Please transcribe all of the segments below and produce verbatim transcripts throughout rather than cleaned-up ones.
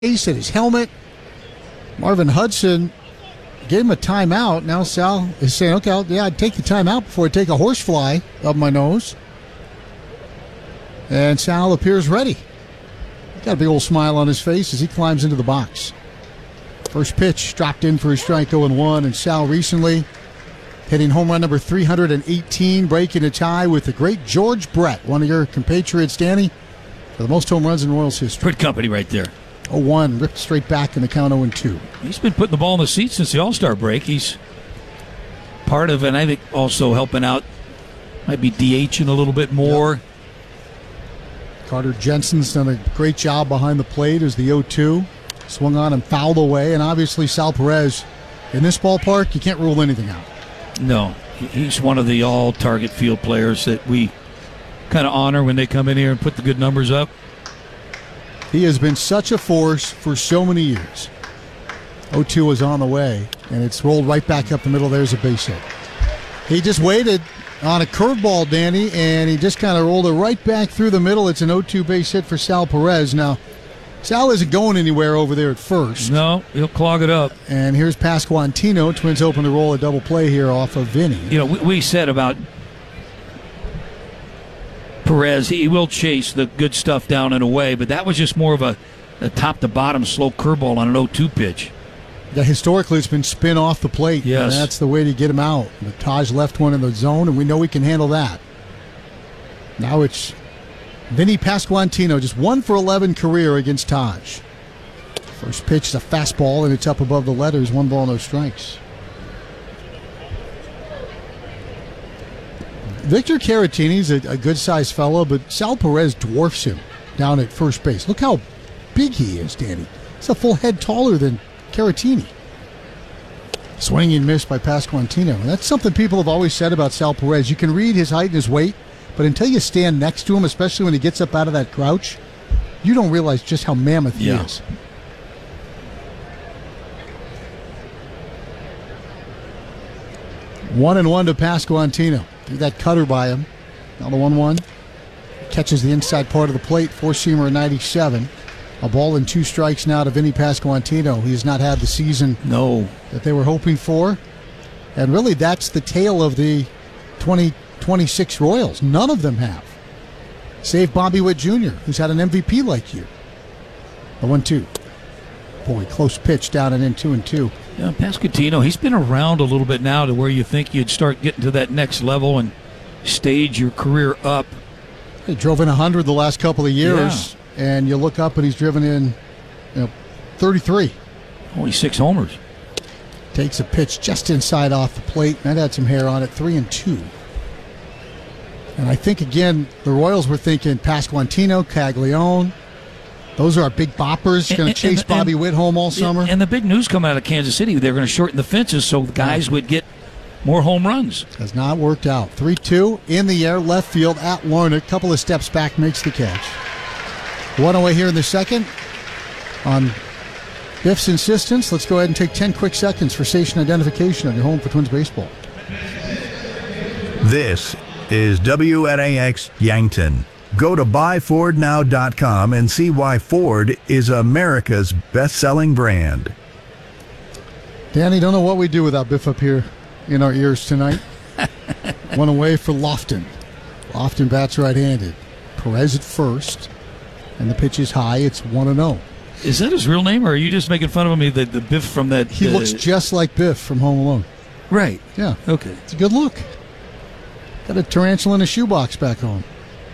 face and his helmet. Marvin Hudson gave him a timeout. Now Sal is saying, okay, I'll, yeah, I'd take the timeout before I take a horsefly up my nose. And Sal appears ready. Got a big old smile on his face as he climbs into the box. First pitch dropped in for a strike, oh and one. And Sal recently hitting home run number three hundred eighteen, breaking a tie with the great George Brett, one of your compatriots, Danny, for the most home runs in Royals history. Good company right there. oh one, ripped straight back in the count oh and two. He's been putting the ball in the seat since the All-Star break. He's part of, and I think also helping out, might be DHing a little bit more. Yep. Carter Jensen's done a great job behind the plate as the oh two. Swung on and fouled away, and obviously Sal Perez, in this ballpark, you can't rule anything out. No, he's one of the all-target field players that we kind of honor when they come in here and put the good numbers up. He has been such a force for so many years. oh two was on the way, and it's rolled right back up the middle. There's a base hit. He just waited on a curveball, Danny, and he just kind of rolled it right back through the middle. It's an oh two base hit for Sal Perez. Now, Sal isn't going anywhere over there at first. No, he'll clog it up. And here's Pasquantino. Twins open to roll a double play here off of Vinny. You know, we, we said about Perez, he will chase the good stuff down and away, but that was just more of a, a top-to-bottom slow curveball on an oh two pitch. Yeah, historically, it's been spin off the plate. Yes. And that's the way to get him out. But Taj left one in the zone, and we know he can handle that. Now it's Vinny Pasquantino, just one for eleven career against Taj. First pitch is a fastball, and it's up above the letters. One ball, no strikes. Victor Caratini's a, a good-sized fellow, but Sal Perez dwarfs him down at first base. Look how big he is, Danny. He's a full head taller than Caratini. Swing and miss by Pasquantino. And that's something people have always said about Sal Perez. You can read his height and his weight, but until you stand next to him, especially when he gets up out of that crouch, you don't realize just how mammoth he yeah. is. One and one to Pasquantino. Threw that cutter by him. Now the one one. Catches the inside part of the plate. Four-seamer at ninety-seven. A ball and two strikes now to Vinny Pasquantino. He has not had the season no. that they were hoping for. And really, that's the tale of the twenty twenty-six Royals. None of them have. Save Bobby Witt Junior, who's had an M V P-like year. The one two. Boy, close pitch down and in two and two. Yeah, Pasquantino, he's been around a little bit now to where you think you'd start getting to that next level and stage your career up. He drove in one hundred the last couple of years, yeah. and you look up and he's driven in you know, thirty-three. Only six homers. Takes a pitch just inside off the plate. That had some hair on it, three and two. And I think, again, the Royals were thinking Pasquantino, Caglione. Those are our big boppers. Going to chase and, Bobby Witt home all summer. And the big news coming out of Kansas City, they're going to shorten the fences so the guys would get more home runs. Has not worked out. three two in the air, left field at Larnach. Couple of steps back, makes the catch. One away here in the second. On Biff's insistence, let's go ahead and take ten quick seconds for station identification on your home for Twins baseball. This is W N A X Yankton. Go to buy ford now dot com and see why Ford is America's best-selling brand. Danny, don't know what we do without Biff up here in our ears tonight. One away for Lofton. Lofton bats right-handed. Perez at first, and the pitch is high. It's one and oh. Is that his real name, or are you just making fun of him? The, the Biff from that... He uh, looks just like Biff from Home Alone. Right. Yeah. Okay. It's a good look. Got a tarantula in a shoebox back home.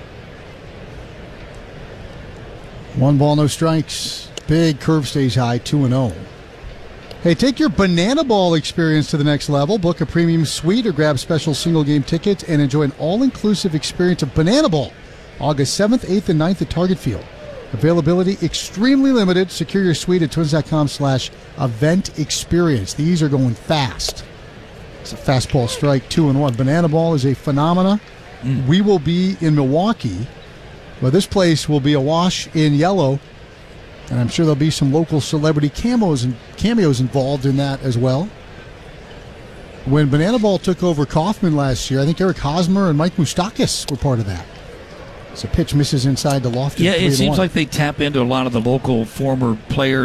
One ball, no strikes. Big curve stays high, two and oh. Hey, take your Banana Ball experience to the next level. Book a premium suite or grab special single-game tickets and enjoy an all-inclusive experience of Banana Ball August seventh, eighth, and ninth at Target Field. Availability extremely limited. Secure your suite at twins dot com slash event experience. These are going fast. It's a fastball strike, two and one. Banana Ball is a phenomena. Mm. We will be in Milwaukee. Well, this place will be awash in yellow, and I'm sure there'll be some local celebrity camos and cameos involved in that as well. When Banana Ball took over Kauffman last year, I think Eric Hosmer and Mike Moustakas were part of that. So pitch misses inside the loft. Yeah, it seems like they tap into a lot of the local former players.